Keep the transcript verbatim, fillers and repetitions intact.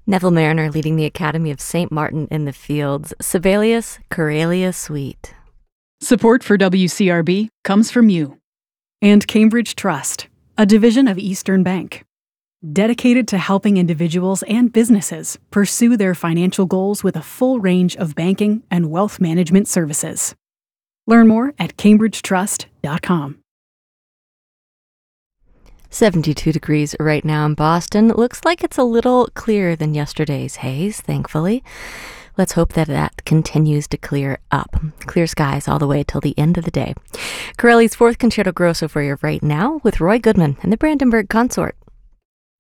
Neville Mariner leading the Academy of Saint Martin in the Fields, Sibelius Corelia Suite. Support for W C R B comes from you. And Cambridge Trust, a division of Eastern Bank, dedicated to helping individuals and businesses pursue their financial goals with a full range of banking and wealth management services. Learn more at cambridge trust dot com. seventy-two degrees right now in Boston. Looks like it's a little clearer than yesterday's haze, thankfully. Let's hope that that continues to clear up. Clear skies all the way till the end of the day. Corelli's fourth Concerto Grosso for you right now with Roy Goodman and the Brandenburg Consort.